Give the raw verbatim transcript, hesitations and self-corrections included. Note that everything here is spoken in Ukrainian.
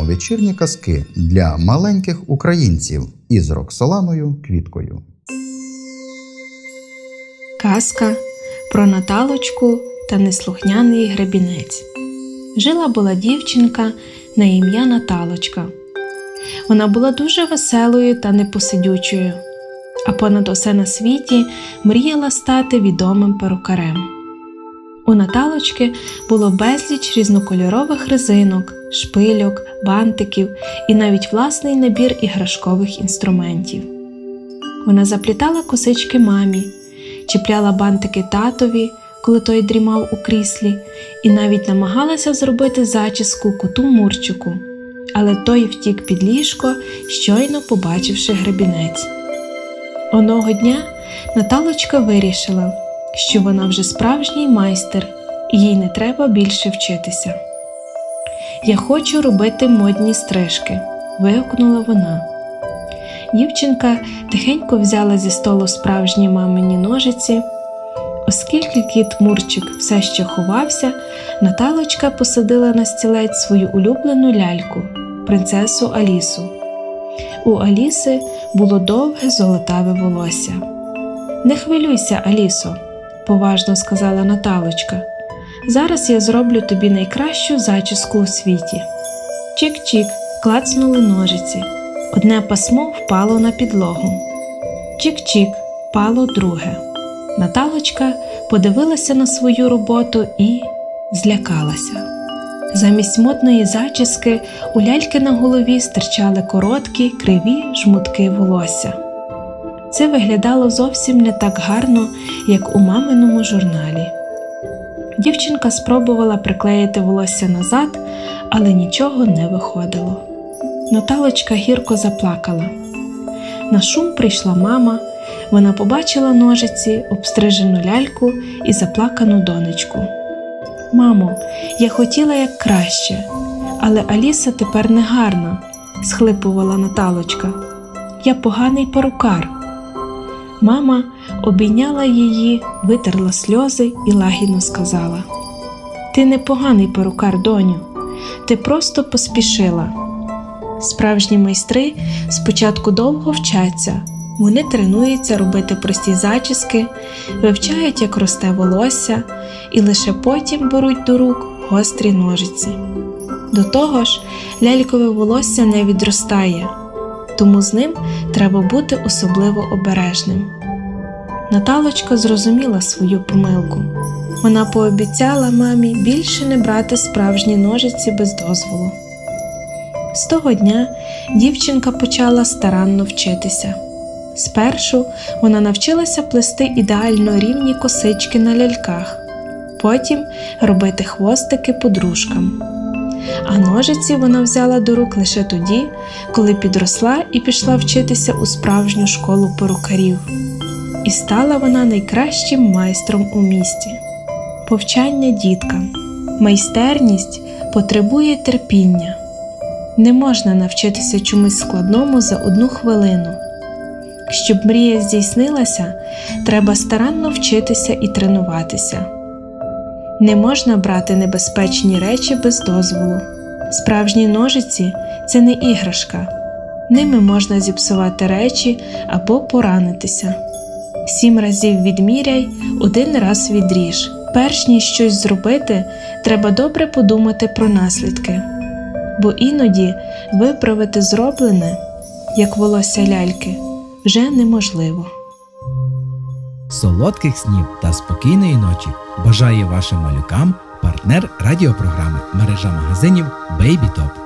слухаємо вечірні казки для маленьких українців із Роксоланою Квіткою. Казка про Наталочку та неслухняний гребінець. Жила-була дівчинка на ім'я Наталочка. Вона була дуже веселою та непосидючою, а понад усе на світі мріяла стати відомим перукарем. У Наталочки було безліч різнокольорових резинок, шпильок, бантиків і навіть власний набір іграшкових інструментів. Вона заплітала косички мамі, чіпляла бантики татові, коли той дрімав у кріслі, і навіть намагалася зробити зачіску коту Мурчику, але той втік під ліжко, щойно побачивши гребінець. Одного дня Наталочка вирішила, що вона вже справжній майстер, і їй не треба більше вчитися. «Я хочу робити модні стрижки», – вигукнула вона. Дівчинка тихенько взяла зі столу справжні мамині ножиці. Оскільки кіт Мурчик все ще ховався, Наталочка посадила на стілець свою улюблену ляльку – принцесу Алісу. У Аліси було довге золотаве волосся. «Не хвилюйся, Алісо», – поважно сказала Наталочка. «Зараз я зроблю тобі найкращу зачіску у світі». Чик-чик, клацнули ножиці. Одне пасмо впало на підлогу. Чик-чик, впало друге. Наталочка подивилася на свою роботу і злякалася. Замість модної зачіски у ляльки на голові стирчали короткі, криві жмутки волосся. Це виглядало зовсім не так гарно, як у маминому журналі. Дівчинка спробувала приклеїти волосся назад, але нічого не виходило. Наталочка гірко заплакала. На шум прийшла мама. Вона побачила ножиці, обстрижену ляльку і заплакану донечку. «Мамо, я хотіла як краще, але Аліса тепер не гарна», – схлипувала Наталочка. «Я поганий перукар». Мама обійняла її, витерла сльози і лагідно сказала: «Ти не поганий перукар, доню, ти просто поспішила. Справжні майстри спочатку довго вчаться. Вони тренуються робити прості зачіски, вивчають, як росте волосся, і лише потім беруть до рук гострі ножиці. До того ж, лялькове волосся не відростає, тому з ним треба бути особливо обережним». Наталочка зрозуміла свою помилку. Вона пообіцяла мамі більше не брати справжні ножиці без дозволу. З того дня дівчинка почала старанно вчитися. Спершу вона навчилася плести ідеально рівні косички на ляльках, потім робити хвостики подружкам. А ножиці вона взяла до рук лише тоді, коли підросла і пішла вчитися у справжню школу перукарів. І стала вона найкращим майстром у місті. Повчання діткам. Майстерність потребує терпіння. Не можна навчитися чомусь складному за одну хвилину. Щоб мрія здійснилася, треба старанно вчитися і тренуватися. Не можна брати небезпечні речі без дозволу. Справжні ножиці – це не іграшка. Ними можна зіпсувати речі або поранитися. Сім разів відміряй, один раз відріж. Перш ніж щось зробити, треба добре подумати про наслідки. Бо іноді виправити зроблене, як волосся ляльки, вже неможливо. Солодких снів та спокійної ночі бажає вашим малюкам партнер радіопрограми мережа магазинів Бейбі Топ.